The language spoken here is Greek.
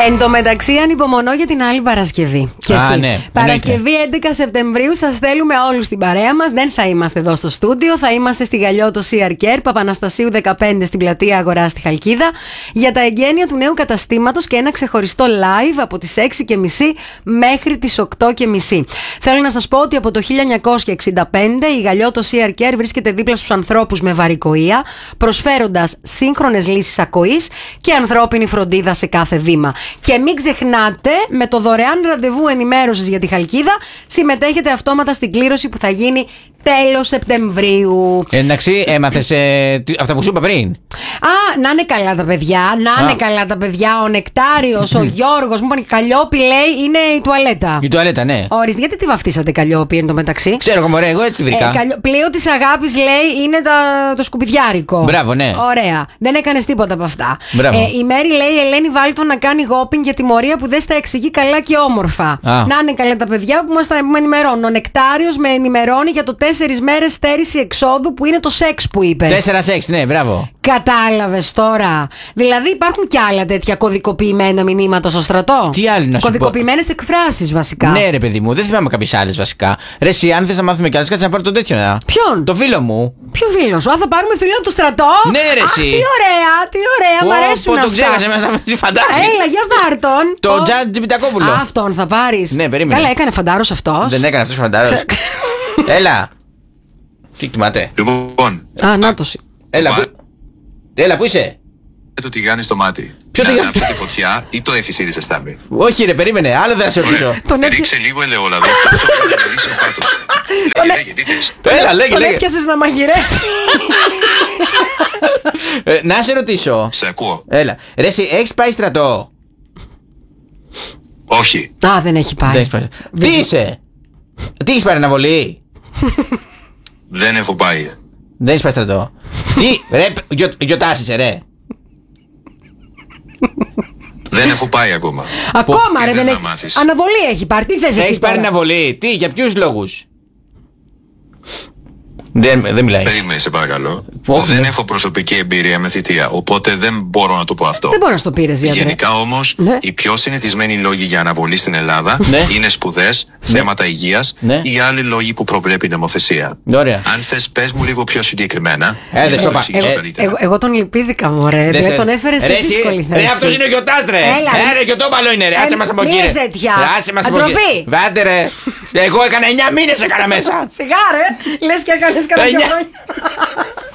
Εν τω μεταξύ, ανυπομονώ για την άλλη Παρασκευή. Και εσύ. Ναι, Παρασκευή 11 Σεπτεμβρίου, σας θέλουμε όλους στην παρέα μας. Δεν θα είμαστε εδώ στο στούντιο. Θα είμαστε στη Γαλλιώτο CR Care, Παπαναστασίου 15 στην πλατεία Αγορά στη Χαλκίδα, για τα εγγένεια του νέου καταστήματος και ένα ξεχωριστό live από τις 6:30 μέχρι τις 8:30. Θέλω να σας πω ότι από το 1965 η Γαλλιώτο CR Care βρίσκεται δίπλα στους ανθρώπους με βαρικοεία, προσφέροντας σύγχρονες λύσεις ακοής και ανθρώπινη φροντίδα σε κάθε βήμα. Και μην ξεχνάτε, με το δωρεάν ραντεβού ενημέρωσης για τη Χαλκίδα, συμμετέχετε αυτόματα στην κλήρωση που θα γίνει τέλος Σεπτεμβρίου. Εντάξει, έμαθες αυτά που σου είπα πριν. Να είναι καλά τα παιδιά, να είναι καλά τα παιδιά. Ο Νεκτάριος, ο Γιώργος, μου είπαν Καλλιόπη, λέει, είναι η τουαλέτα. Η τουαλέτα, ναι. Ορίστε, γιατί τη βαφτίσατε Καλλιόπη εν τω μεταξύ? Ξέρω εγώ, μωρέ, εγώ έτσι βρήκα. Πλοίο της αγάπης, λέει, είναι το σκουπιδιάρικο. Μπράβο, ναι. Ωραία. Δεν έκανες τίποτα από αυτά. Η Μέρη λέει, Ελένη, βάλτο να κάνει γόπινγκ για τιμωρία που δεν στα εξηγεί καλά και όμορφα. Να είναι καλά τα παιδιά που μας τα ενημερώνουν. Ο Νεκτάριος με ενημερώνει για το 4 μέρες στέρηση εξόδου που είναι το σεξ που είπες. 4 σεξ, ναι, μπράβο. Κατάλαβες τώρα. Δηλαδή υπάρχουν κι άλλα τέτοια κωδικοποιημένα μηνύματα στο στρατό. Τι άλλο να σου πω. Κωδικοποιημένες εκφράσεις βασικά. Ναι, ρε παιδί μου, δεν θυμάμαι κάποιες άλλες βασικά. Ρε, εσύ, αν θες να μάθουμε κι άλλες, κάτσε να πάρω τον τέτοιο. Ποιον? Το φίλο μου. Ποιο φίλο σου? Θα πάρουμε φίλο από το στρατό. Ναι, ρε, εσύ. Τι ωραία, τι ωραία. Μ' αρέσουν αυτά. Το ξέχασε μέσα με φαντάρι. Έλα, για πάρ' τον. Το Τζαν Τζιμπιτακόπουλο. Αυτόν θα πάρεις. Ναι, περίμενε. Καλά, έκανε φαντάρος αυτός. Δεν έκανε αυτός φαντάρος. Έλα. Τι κοιμάται. Λοιπόν. Νάτος. Έλα, πού είσαι? Το τηγάνι στο μάτι. Ποιο να τηγάνι? ανάψω τη φωτιά ή το εφησίδι σε στάμπι. Όχι, ρε, περίμενε. Άλλο δεν θα σε ρωτήσω. Ρίξε λίγο ελαιόλαδο. Το ψώξω να γυρίσει ο πάτος. Λέγε, τι θες? Έλα, λέγε. Τον έπιασες να μαγειρεύει. Να σε ρωτήσω. Σε ακούω. Έλα. Ρε, εσύ έχεις πάει στρατό? Όχι. Δεν έχει πάει. Τι είσαι? Τι έχεις πάρει αναβολή? Δεν έχω πάει. Δεν έχεις πάει στρατό. Τι, ρε, γιοτάσεις, ρε. Δεν έχω πάει ακόμα. Ακόμα, ρε, δεν έχει. Μάθεις? Αναβολή έχει πάρει. Τι θες εσύ? Έχεις πάρει αναβολή? Τι, για ποιους λόγους? Δεν μιλάει. Περίμενε, σε παρακαλώ. Όχι, Δεν έχω προσωπική εμπειρία με θητεία, οπότε δεν μπορώ να το πω αυτό. Δεν μπορώ να στο πήρες, γιατρέ. Γενικά όμως, οι πιο συνηθισμένοι λόγοι για αναβολή στην Ελλάδα είναι σπουδές, θέματα υγείας ή άλλοι λόγοι που προβλέπει η νομοθεσία. Ωραία. Αν θες, πες μου λίγο πιο συγκεκριμένα. Δεν στο πάω. Εγώ τον λυπήθηκα, μωρέ. Δεν τον έφερε σε δύσκολη θέση. Ρε, αυτός είναι ο γιοτάς, ρε. Ρε, γιοτόπαλο είναι, ρε. Άσε μας από εκεί. Άσε μας από εκεί. Βάντε, ρε. Εγώ έκανα 9 μήνες έκανα μέσα. Σιγά, ρε. Λες και έκανες κανένα χρόνια.